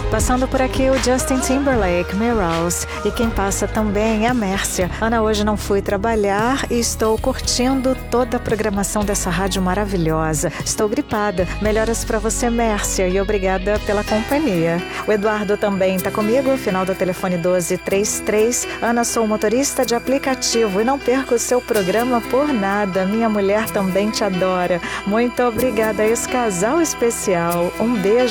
Passando por aqui o Justin Timberlake, Mirrors. E quem passa também é a Mércia. Ana, hoje não fui trabalhar e estou curtindo toda a programação dessa rádio maravilhosa. Estou gripada. Melhoras pra você, Mércia, e obrigada pela companhia. O Eduardo também está comigo, final do telefone 1233. Ana, sou motorista de aplicativo e não perco o seu programa por nada. Minha mulher também te adora. Muito obrigada a esse casal especial. Um beijo.